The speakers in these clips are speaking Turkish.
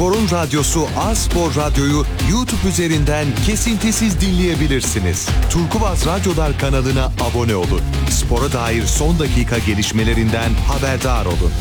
Spor'un radyosu A-Spor Radyo'yu YouTube üzerinden kesintisiz dinleyebilirsiniz. Turkuaz Radyolar kanalına abone olun. Spora dair son dakika gelişmelerinden haberdar olun.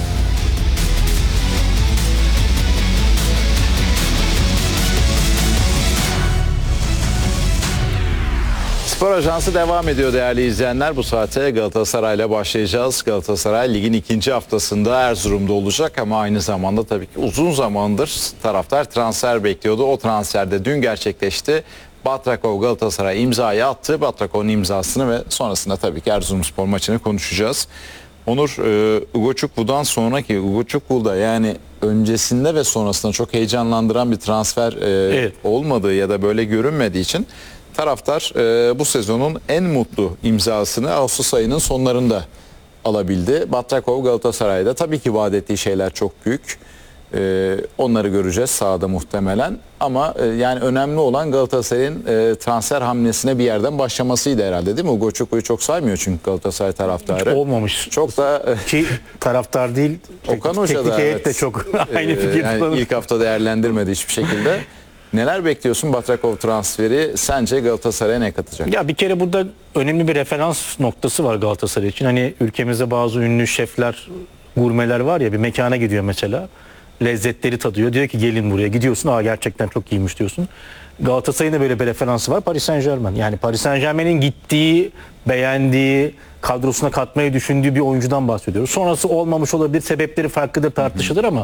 Spor Ajansı devam ediyor değerli izleyenler. Bu saate Galatasaray'la başlayacağız. Galatasaray ligin ikinci haftasında Erzurum'da olacak ama aynı zamanda tabii ki uzun zamandır taraftar transfer bekliyordu. O transfer de dün gerçekleşti. Batrakov Galatasaray imzayı attı. Batrakov'un imzasını ve sonrasında tabii ki Erzurumspor maçını konuşacağız. Onur, Ugochukwu'dan sonraki Ugochukwu yani öncesinde ve sonrasında çok heyecanlandıran bir transfer evet, olmadığı ya da böyle görünmediği için taraftar bu sezonun en mutlu imzasını Ağustos ayının sonlarında alabildi. Batrakov Galatasaray'da tabii ki vaat ettiği şeyler çok büyük. Onları göreceğiz sahada muhtemelen. Ama yani önemli olan Galatasaray'ın transfer hamlesine bir yerden başlamasıydı herhalde, değil mi? Ugochukwu'yu çok saymıyor çünkü Galatasaray taraftarı. Hiç olmamış. Çok da ki taraftar değil. Okan Hoca teknik da heyet de çok aynı fikir. Yani ilk hafta değerlendirmedi hiçbir şekilde. Neler bekliyorsun Batrakov transferi? Sence Galatasaray'a ne katacak? Ya bir kere burada önemli bir referans noktası var Galatasaray için. Hani ülkemizde bazı ünlü şefler, gurmeler var ya, bir mekana gidiyor mesela. Lezzetleri tadıyor. Diyor ki gelin buraya. Gidiyorsun, gerçekten çok iyiymiş diyorsun. Galatasaray'ın da böyle bir referansı var. Paris Saint-Germain. Yani Paris Saint-Germain'in gittiği, beğendiği, kadrosuna katmayı düşündüğü bir oyuncudan bahsediyoruz. Sonrası olmamış olabilir. Sebepleri farklıdır, tartışılır ama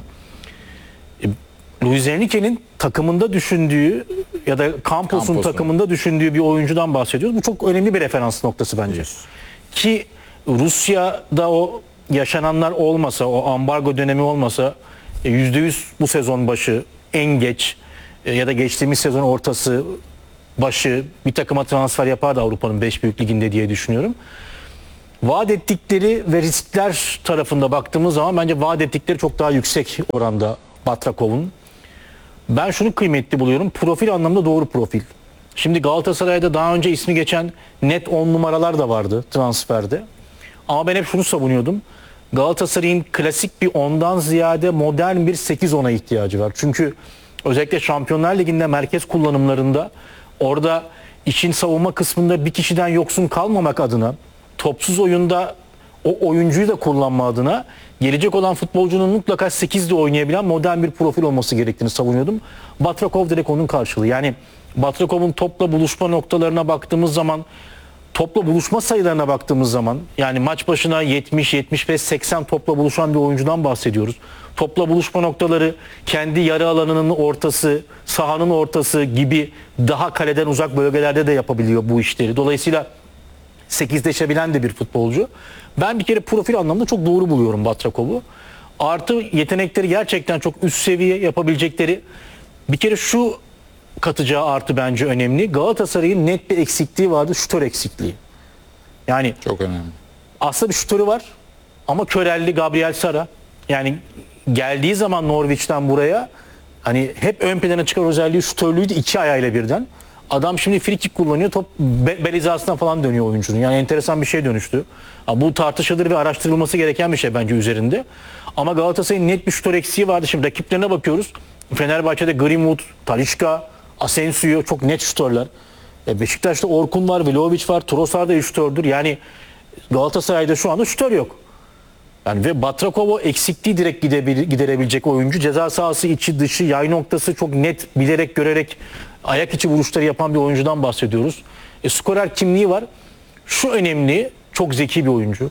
Luis Enrique'nin takımında düşündüğü ya da Campos'un takımında düşündüğü bir oyuncudan bahsediyoruz. Bu çok önemli bir referans noktası bence. Ki Rusya'da o yaşananlar olmasa, o ambargo dönemi olmasa %100 bu sezon başı en geç ya da geçtiğimiz sezon ortası başı bir takıma transfer yapardı Avrupa'nın 5 büyük liginde diye düşünüyorum. Vaat ettikleri ve riskler tarafında baktığımız zaman bence vaat ettikleri çok daha yüksek oranda Batrakov'un. Ben şunu kıymetli buluyorum. Profil anlamda doğru profil. Şimdi Galatasaray'da daha önce ismi geçen net 10 numaralar da vardı transferde. Ama ben hep şunu savunuyordum. Galatasaray'ın klasik bir 10'dan ziyade modern bir 8-10'a ihtiyacı var. Çünkü özellikle Şampiyonlar Ligi'nde merkez kullanımlarında orada işin savunma kısmında bir kişiden yoksun kalmamak adına, topsuz oyunda o oyuncuyu da kullanma adına gelecek olan futbolcunun mutlaka 8'de oynayabilen modern bir profil olması gerektiğini savunuyordum. Batrakov direkt onun karşılığı. Yani Batrakov'un topla buluşma noktalarına baktığımız zaman, topla buluşma sayılarına baktığımız zaman, yani maç başına 70, 75, 80 topla buluşan bir oyuncudan bahsediyoruz. Topla buluşma noktaları kendi yarı alanının ortası, sahanın ortası gibi daha kaleden uzak bölgelerde de yapabiliyor bu işleri. Dolayısıyla 8'leşebilen de bir futbolcu. Ben bir kere profil anlamında çok doğru buluyorum Batrakov'u. Artı yetenekleri gerçekten çok üst seviye, yapabilecekleri. Bir kere şu katacağı artı bence önemli. Galatasaray'ın net bir eksikliği vardı, şutör eksikliği. Yani çok önemli. Aslında bir şutörü var ama körelli Gabriel Sara. Yani geldiği zaman Norwich'ten buraya hani hep ön plana çıkan özelliği şutörlüğüydü, iki ayağıyla birden. Adam şimdi free kick kullanıyor, top bel hizasına falan dönüyor oyuncunun. Yani enteresan bir şey dönüştü. Bu tartışılır ve araştırılması gereken bir şey bence üzerinde. Ama Galatasaray'ın net bir şutör eksiği vardı. Şimdi rakiplerine bakıyoruz. Fenerbahçe'de Greenwood, Talisca, Asensio çok net şutörler. Beşiktaş'ta Orkun var, Vlahovic var, Trossard da şutördür. Yani Galatasaray'da şu anda şutör yok. Yani ve Batrakov'u eksikliği direkt giderebilecek oyuncu. Ceza sahası içi dışı yay noktası çok net bilerek görerek ayak içi vuruşları yapan bir oyuncudan bahsediyoruz. Skorer kimliği var. Şu önemli, çok zeki bir oyuncu.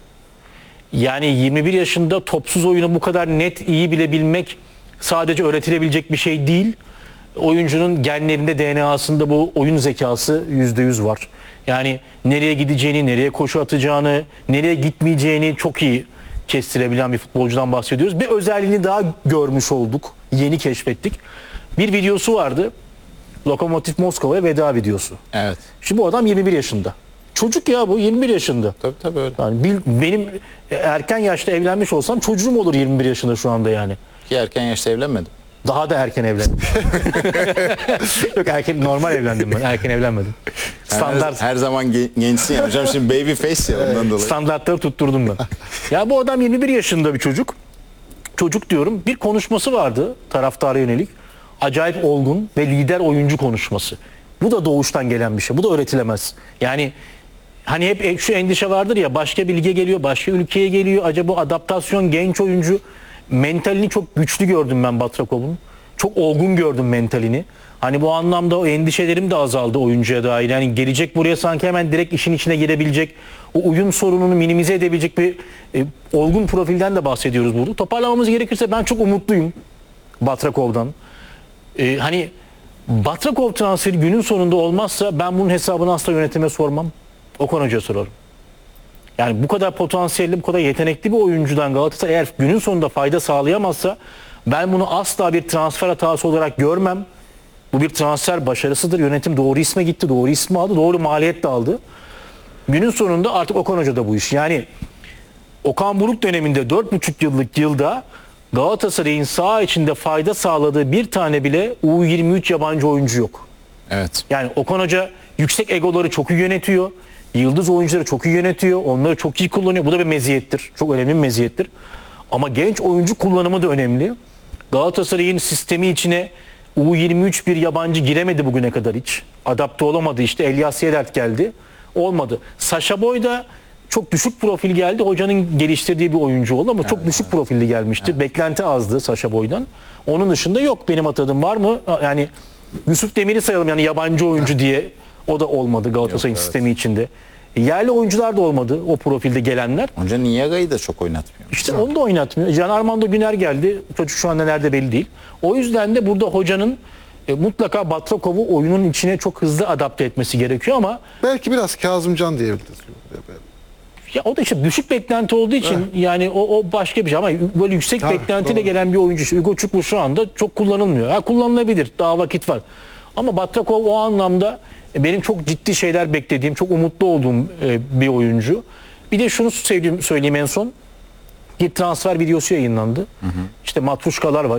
Yani 21 yaşında topsuz oyunu bu kadar net iyi bilebilmek sadece öğretilebilecek bir şey değil. Oyuncunun genlerinde, DNA'sında bu oyun zekası %100 var. Yani nereye gideceğini, nereye koşu atacağını, nereye gitmeyeceğini çok iyi kestirebilen bir futbolcudan bahsediyoruz. Bir özelliğini daha görmüş olduk. Yeni keşfettik. Bir videosu vardı. Lokomotiv Moskova'ya veda videosu. Evet. Şimdi bu adam 21 yaşında. Çocuk ya bu, 21 yaşında. Tabii öyle. Yani benim erken yaşta evlenmiş olsam çocuğum olur 21 yaşında şu anda yani. Ki erken yaşta evlenmedim. Daha da erken evlendim. Yok, normal evlendim ben. Erken evlenmedim. Standart. Her zaman gençsin ya. Hocam şimdi baby face ya ondan dolayı. Standartları tutturdum ben. Ya bu adam 21 yaşında bir çocuk. Çocuk diyorum. Bir konuşması vardı taraftara yönelik. acayip olgun ve lider oyuncu konuşması. Bu da doğuştan gelen bir şey. Bu da öğretilemez. Yani hani hep şu endişe vardır ya, başka bir lige geliyor, başka ülkeye geliyor. Acaba bu adaptasyon, genç oyuncu mentalini çok güçlü gördüm ben Batrakov'un. Çok olgun gördüm mentalini. Hani bu anlamda o endişelerim de azaldı oyuncuya dair. Yani gelecek buraya sanki hemen direkt işin içine girebilecek, o uyum sorununu minimize edebilecek bir olgun profilden de bahsediyoruz burada. Toparlamamız gerekirse ben çok umutluyum Batrakov'dan. Hani Batrakov transferi günün sonunda olmazsa ben bunun hesabını asla yönetime sormam. Okan Hoca'ya sorarım. Yani bu kadar potansiyelli, bu kadar yetenekli bir oyuncudan Galatasaray eğer günün sonunda fayda sağlayamazsa ben bunu asla bir transfer hatası olarak görmem. Bu bir transfer başarısıdır. Yönetim doğru isme gitti, doğru ismi aldı, doğru maliyet de aldı. Günün sonunda artık Okan Hoca da bu iş. Yani Okan Buruk döneminde 4,5 yıllık yılda Galatasaray'ın saha içinde fayda sağladığı bir tane bile U23 yabancı oyuncu yok. Evet. Yani Okan Hoca yüksek egoları çok iyi yönetiyor. Yıldız oyuncuları çok iyi yönetiyor. Onları çok iyi kullanıyor. Bu da bir meziyettir. Çok önemli bir meziyettir. Ama genç oyuncu kullanımı da önemli. Galatasaray'ın sistemi içine U23 bir yabancı giremedi bugüne kadar hiç. Adapte olamadı işte. Elias Yedert geldi. Olmadı. Sacha Boy da çok düşük profil geldi. Hocanın geliştirdiği bir oyuncu oldu ama çok düşük profilli gelmişti. Beklenti azdı Sacha Boy'dan. Onun dışında yok. Benim atadığım var mı? Yani Yusuf Demir'i sayalım yani yabancı oyuncu diye. O da olmadı Galatasaray'ın sistemi içinde. Yerli oyuncular da olmadı o profilde gelenler. Hoca Niyaga'yı da çok oynatmıyor. İşte onu da oynatmıyor. Can Armando Güner geldi. Çocuk şu anda nerede belli değil. O yüzden de burada hocanın mutlaka Batrakov'u oyunun içine çok hızlı adapte etmesi gerekiyor ama Belki biraz Kazımcan diyebiliriz. ya o da işte düşük beklenti olduğu için yani o başka bir şey ama böyle yüksek Tabii, beklentiyle doğru. gelen bir oyuncu. İşte Hugo Çukwu şu anda çok kullanılmıyor. Ha, kullanılabilir. Daha vakit var. Ama Batrakov o anlamda benim çok ciddi şeyler beklediğim, çok umutlu olduğum bir oyuncu. Bir de şunu söyleyeyim en son. Bir transfer videosu yayınlandı. İşte matruşkalar var.